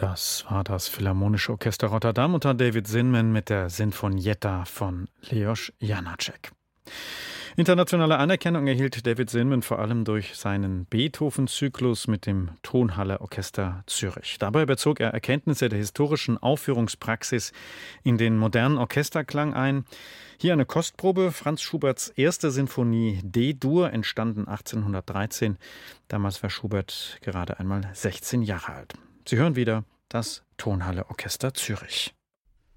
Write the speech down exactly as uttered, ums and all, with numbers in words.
Das war das Philharmonische Orchester Rotterdam unter David Zinman mit der Sinfonietta von Leos Janáček. Internationale Anerkennung erhielt David Zinman vor allem durch seinen Beethoven-Zyklus mit dem Tonhalle Orchester Zürich. Dabei bezog er Erkenntnisse der historischen Aufführungspraxis in den modernen Orchesterklang ein. Hier eine Kostprobe: Franz Schuberts erste Sinfonie D-Dur, entstanden achtzehnhundertdreizehn. Damals war Schubert gerade einmal sechzehn Jahre alt. Sie hören wieder das Tonhalle Orchester Zürich.